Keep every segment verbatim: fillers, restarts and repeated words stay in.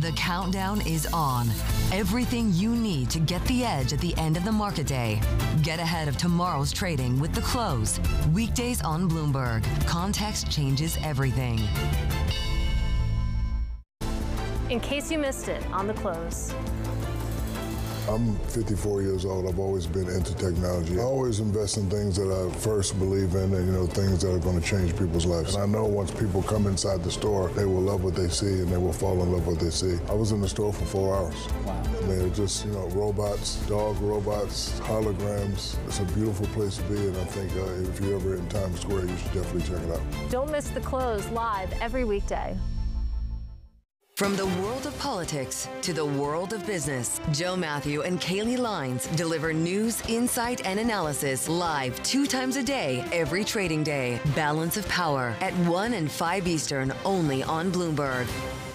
The countdown is on. Everything you need to get the edge at the end of the market day. Get ahead of tomorrow's trading with The Close. Weekdays on Bloomberg. Context changes everything. In case you missed it, on The Close. I'm fifty-four years old. I've always been into technology. I always invest in things that I first believe in and, you know, things that are going to change people's lives. And I know once people come inside the store, they will love what they see and they will fall in love with what they see. I was in the store for four hours. Wow. I mean, it just, you know, robots, dog robots, holograms. It's a beautiful place to be, and I think uh, if you're ever in Times Square, you should definitely check it out. Don't miss The Close live every weekday. From the world of politics to the world of business, Joe Matthew and Kaylee Lines deliver news, insight, and analysis live two times a day, every trading day. Balance of Power at one and five Eastern, only on Bloomberg.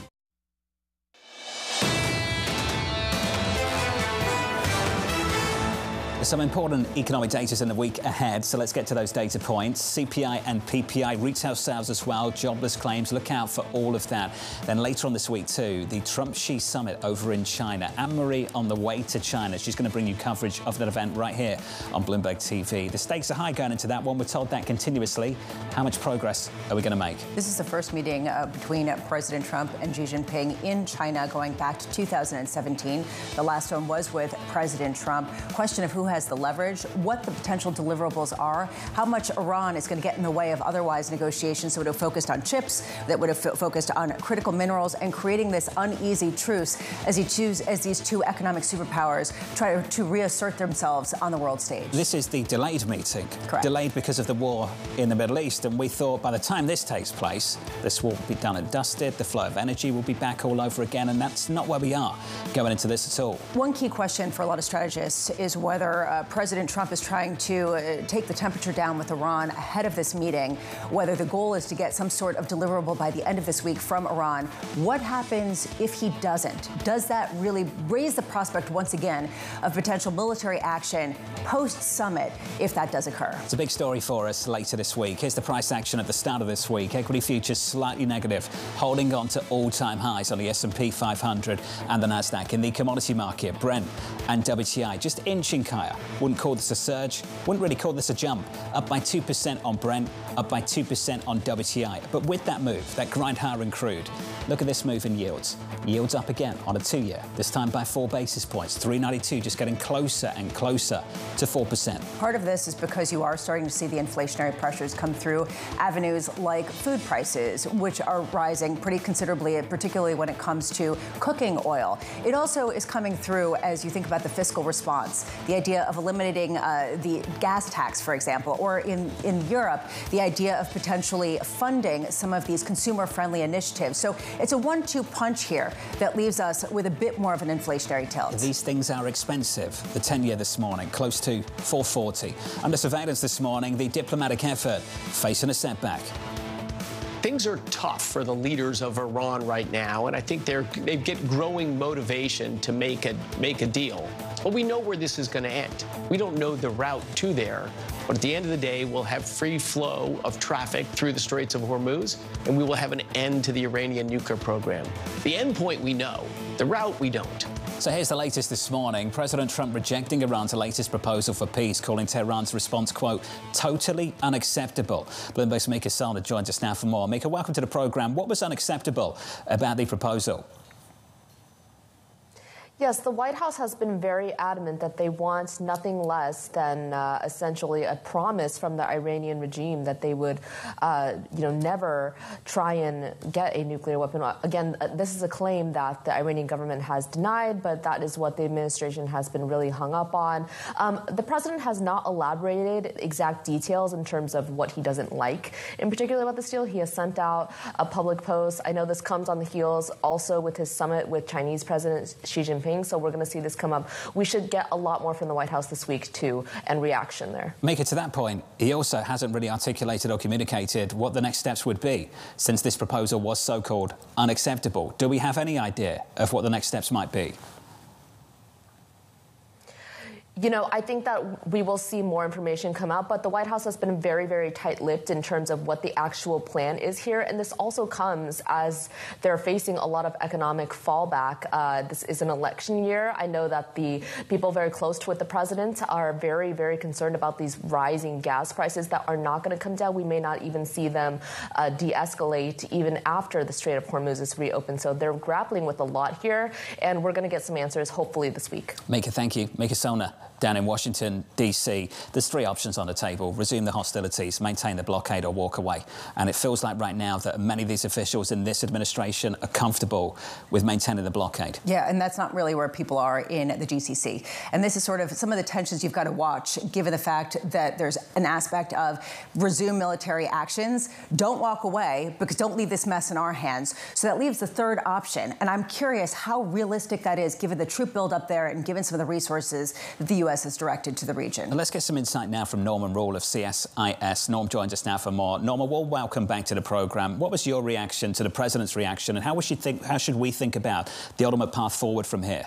Some important economic data in the week ahead, so let's get to those data points. C P I and P P I, retail sales as well, jobless claims. Look out for all of that. Then later on this week too, the Trump-Xi summit over in China. Anne-Marie on the way to China. She's going to bring you coverage of that event right here on Bloomberg T V. The stakes are high going into that one. We're told that continuously. How much progress are we going to make? This is the first meeting uh, between uh, President Trump and Xi Jinping in China going back to two thousand seventeen. The last one was with President Trump. Question of who has the leverage, what the potential deliverables are, how much Iran is going to get in the way of otherwise negotiations that would have focused on chips, that would have f- focused on critical minerals, and creating this uneasy truce as he choose as these two economic superpowers try to reassert themselves on the world stage. This is the delayed meeting. Correct. Delayed because of the war in the Middle East, and we thought by the time this takes place, this war will be done and dusted, the flow of energy will be back all over again, and that's not where we are going into this at all. One key question for a lot of strategists is whether uh, President Trump is trying to uh, take the temperature down with Iran ahead of this meeting, whether the goal is to get some sort of deliverable by the end of this week from Iran. What happens if he doesn't? Does that really raise the prospect once again of potential military action post-summit if that does occur? It's a big story for us later this week. Here's the price action at the start of this week. Equity futures slightly negative, holding on to all-time highs on the S and P five hundred and the Nasdaq. In the commodity market, Brent and W T I just inching higher. Wouldn't call this a surge, wouldn't really call this a jump. Up by two percent on Brent, up by two percent on W T I. But with that move, that grind higher in crude, look at this move in yields. Yields up again on a two-year, this time by four basis points. three ninety-two just getting closer and closer to four percent. Part of this is because you are starting to see the inflationary pressures come through avenues like food prices, which are rising pretty considerably, particularly when it comes to cooking oil. It also is coming through as you think about the fiscal response, the idea of eliminating uh, the gas tax, for example, or in, in Europe, the idea of potentially funding some of these consumer-friendly initiatives. So it's a one two punch here that leaves us with a bit more of an inflationary tilt. These things are expensive. The ten-year this morning, close to four forty. Under surveillance this morning, the diplomatic effort facing a setback. Things are tough for the leaders of Iran right now, and I think they're, they get growing motivation to make a, make a deal. But we know where this is going to end. We don't know the route to there, but at the end of the day, we'll have free flow of traffic through the Straits of Hormuz, and we will have an end to the Iranian nuclear program. The end point we know, the route we don't. So here's the latest this morning. President Trump rejecting Iran's latest proposal for peace, calling Tehran's response, quote, totally unacceptable. Bloomberg's Mika Salda joins us now for more. Mika, welcome to the program. What was unacceptable about the proposal? Yes, the White House has been very adamant that they want nothing less than uh, essentially a promise from the Iranian regime that they would, uh, you know, never try and get a nuclear weapon. Again, uh, this is a claim that the Iranian government has denied, but that is what the administration has been really hung up on. Um, the president has not elaborated exact details in terms of what he doesn't like, in particular about this deal. He has sent out a public post. I know this comes on the heels also with his summit with Chinese President Xi Jinping. So we're going to see this come up. We should get a lot more from the White House this week, too, and reaction there. Make it to that point. He also hasn't really articulated or communicated what the next steps would be since this proposal was so-called unacceptable. Do we have any idea of what the next steps might be? You know, I think that we will see more information come out, but the White House has been very, very tight-lipped in terms of what the actual plan is here. And this also comes as they're facing a lot of economic fallback. Uh, this is an election year. I know that the people very close to with the president are very, very concerned about these rising gas prices that are not going to come down. We may not even see them uh, de-escalate even after the Strait of Hormuz is reopened. So they're grappling with a lot here, and we're going to get some answers hopefully this week. Mika, thank you. Mika Sona down in Washington, D C. There's three options on the table: resume the hostilities, maintain the blockade, or walk away. And it feels like right now that many of these officials in this administration are comfortable with maintaining the blockade. Yeah, and that's not really where people are in the G C C. And this is sort of some of the tensions you've got to watch, given the fact that there's an aspect of resume military actions, don't walk away, because don't leave this mess in our hands. So that leaves the third option. And I'm curious how realistic that is, given the troop buildup there and given some of the resources that the U S has directed to the region. And let's get some insight now from Norman Rule of C S I S. Norm joins us now for more. Norman, well, welcome back to the programme. What was your reaction to the president's reaction, and how, we should think, how should we think about the ultimate path forward from here?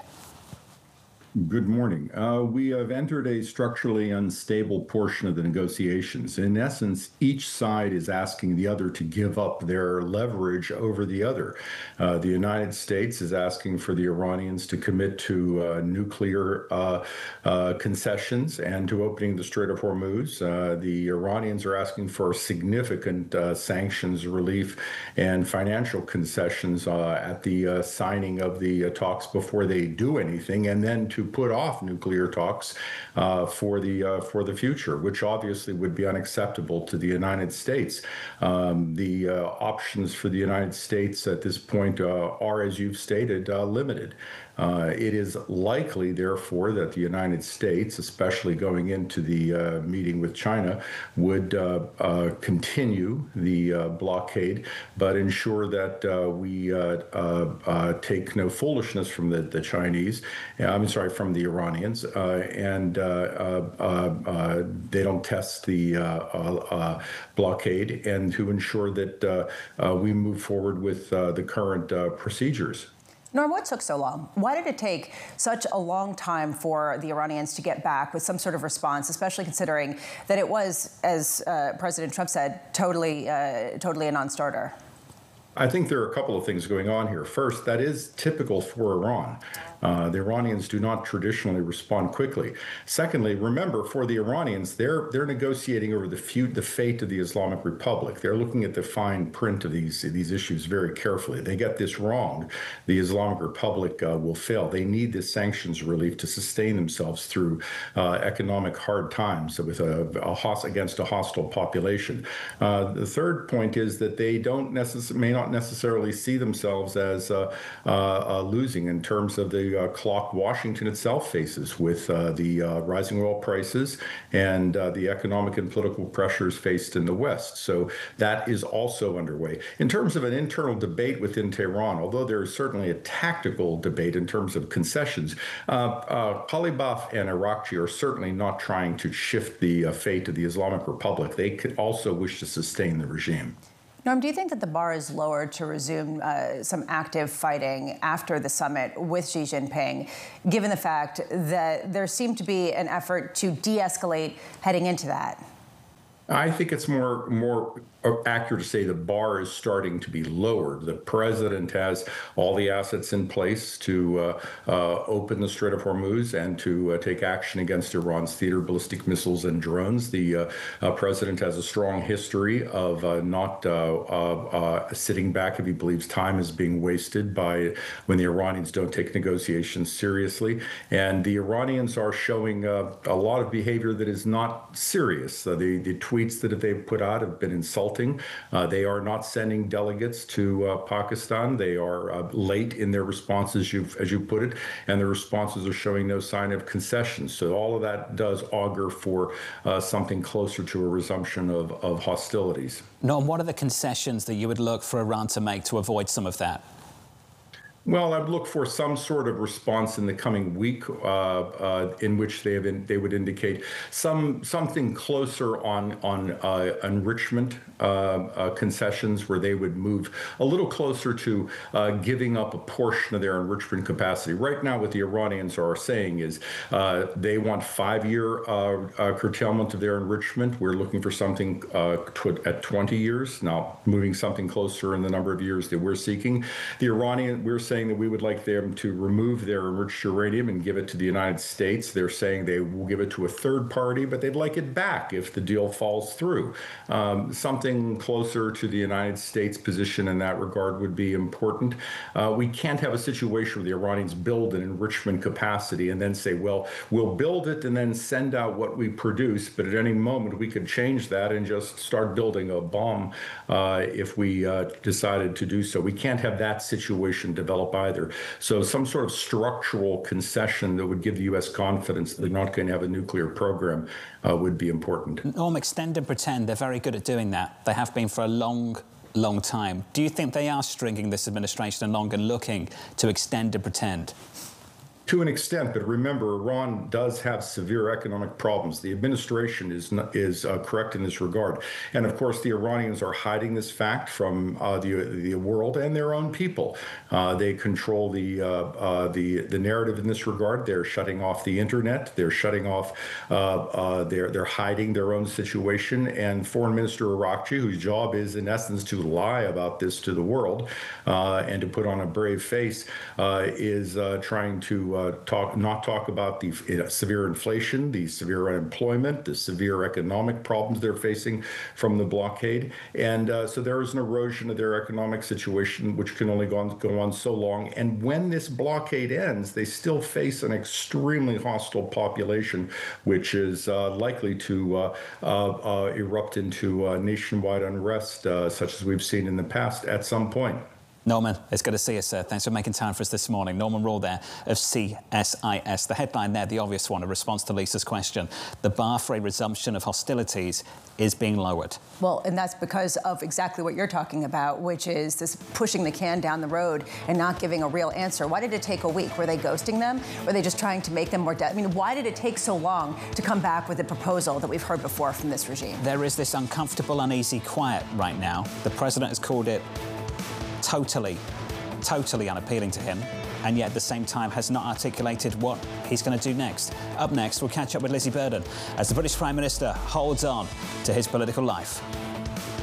Good morning. Uh, we have entered a structurally unstable portion of the negotiations. In essence, each side is asking the other to give up their leverage over the other. Uh, the United States is asking for the Iranians to commit to uh, nuclear uh, uh, concessions and to opening the Strait of Hormuz. Uh, the Iranians are asking for significant uh, sanctions relief and financial concessions uh, at the uh, signing of the uh, talks before they do anything, and then to put off nuclear talks uh, for the uh, for the future, which obviously would be unacceptable to the United States. Um, the uh, options for the United States at this point uh, are, as you've stated, uh, limited. Uh, it is likely, therefore, that the United States, especially going into the uh, meeting with China, would uh, uh, continue the uh, blockade, but ensure that uh, we uh, uh, uh, take no foolishness from the, the Chinese, I'm sorry, from the Iranians, uh, and uh, uh, uh, they don't test the uh, uh, blockade, and to ensure that uh, uh, we move forward with uh, the current uh, procedures. Norm, what took so long? Why did it take such a long time for the Iranians to get back with some sort of response, especially considering that it was, as uh, President Trump said, totally, uh, totally a non-starter? I think there are a couple of things going on here. First, that is typical for Iran. Uh, the Iranians do not traditionally respond quickly. Secondly, remember, for the Iranians, they're they're negotiating over the feud, the fate of the Islamic Republic. They're looking at the fine print of these these issues very carefully. They get this wrong, the Islamic Republic uh, will fail. They need this sanctions relief to sustain themselves through uh, economic hard times with a, a host, against a hostile population. Uh, the third point is that they don't necess- may not necessarily see themselves as uh, uh, uh, losing in terms of the uh, clock Washington itself faces with uh, the uh, rising oil prices and uh, the economic and political pressures faced in the West. So that is also underway. In terms of an internal debate within Tehran, although there is certainly a tactical debate in terms of concessions, uh, uh, Ghalibaf and Arakchi are certainly not trying to shift the uh, fate of the Islamic Republic. They could also wish to sustain the regime. Norm, do you think that the bar is lowered to resume uh, some active fighting after the summit with Xi Jinping, given the fact that there seemed to be an effort to de-escalate heading into that? I think it's more more accurate to say the bar is starting to be lowered. The president has all the assets in place to uh, uh, open the Strait of Hormuz and to uh, take action against Iran's theater ballistic missiles and drones. The uh, uh, president has a strong history of uh, not uh, uh, sitting back if he believes time is being wasted by when the Iranians don't take negotiations seriously. And the Iranians are showing uh, a lot of behavior that is not serious. Uh, the, the tweets that they've put out have been insulting. Uh, they are not sending delegates to uh, Pakistan. They are uh, late in their responses, you, as you put it, and the responses are showing no sign of concessions. So all of that does augur for uh, something closer to a resumption of, of hostilities. Norm, what are the concessions that you would look for Iran to make to avoid some of that? Well, I'd look for some sort of response in the coming week, uh, uh, in which they have in, they would indicate some something closer on on uh, enrichment uh, uh, concessions, where they would move a little closer to uh, giving up a portion of their enrichment capacity. Right now, what the Iranians are saying is uh, they want five-year uh, uh, curtailment of their enrichment. We're looking for something uh, tw- at twenty years now, moving something closer in the number of years that we're seeking. The Iranian we're saying saying that we would like them to remove their enriched uranium and give it to the United States. They're saying they will give it to a third party, but they'd like it back if the deal falls through. Um, something closer to the United States position in that regard would be important. Uh, we can't have a situation where the Iranians build an enrichment capacity and then say, well, we'll build it and then send out what we produce, but at any moment we could change that and just start building a bomb uh, if we uh, decided to do so. We can't have that situation develop either. So some sort of structural concession that would give the U S confidence that they're not going to have a nuclear program uh, would be important. Norm, extend and pretend, they're very good at doing that. They have been for a long, long time. Do you think they are stringing this administration along and looking to extend and pretend? To an extent, but remember, Iran does have severe economic problems. The administration is not, is uh, correct in this regard, and of course, the Iranians are hiding this fact from uh, the the world and their own people. Uh, they control the uh, uh, the the narrative in this regard. They're shutting off the internet. They're shutting off. Uh, uh, they're they're hiding their own situation. And Foreign Minister Arakchi, whose job is in essence to lie about this to the world uh, and to put on a brave face, uh, is uh, trying to. Uh, talk, not talk about the uh, severe inflation, the severe unemployment, the severe economic problems they're facing from the blockade. And uh, so there is an erosion of their economic situation, which can only go on, go on so long. And when this blockade ends, they still face an extremely hostile population, which is uh, likely to uh, uh, uh, erupt into uh, nationwide unrest, uh, such as we've seen in the past at some point. Norman, it's good to see you, sir. Thanks for making time for us this morning. Norman Rule there of C S I S. The headline there, the obvious one, a response to Lisa's question. The bar for a resumption of hostilities is being lowered. Well, and that's because of exactly what you're talking about, which is this pushing the can down the road and not giving a real answer. Why did it take a week? Were they ghosting them? Were they just trying to make them more dead? I mean, why did it take so long to come back with a proposal that we've heard before from this regime? There is this uncomfortable, uneasy quiet right now. The president has called it totally, totally unappealing to him, and yet at the same time has not articulated what he's going to do next. Up next, we'll catch up with Lizzie Burden as the British Prime Minister holds on to his political life.